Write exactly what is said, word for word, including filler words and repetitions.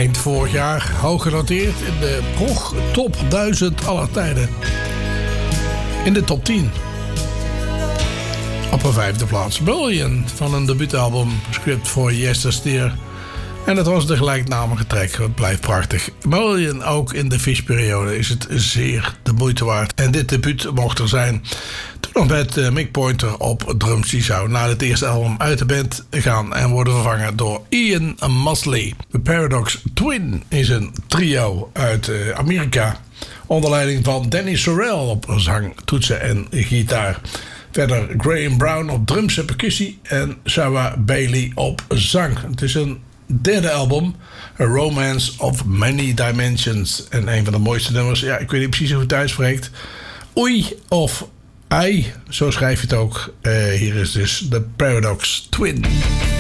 eind vorig jaar hoog genoteerd in de prog top duizend aller tijden. In de top tien. Op een vijfde plaats Million van een debuutalbum Script for Yesterday. En dat was de gelijknamige track. Het blijft prachtig. Million, ook in de Fish-periode, is het zeer de moeite waard. En dit debuut mocht er zijn. Toen nog met uh, Mick Pointer op drums. Die zou na het eerste album uit de band gaan en worden vervangen door Ian Mosley. The Paradox Twin is een trio uit uh, Amerika. Onder leiding van Danny Sorrell op zang, toetsen en gitaar. Verder Graham Brown op drums en percussie. En Sarah Bailey op zang. Het is een derde album, A Romance of Many Dimensions. En een van de mooiste nummers, ja, ik weet niet precies hoe het uitspreekt. Oei of Ai, zo schrijf je het ook. Uh, hier is dus The Paradox Twin.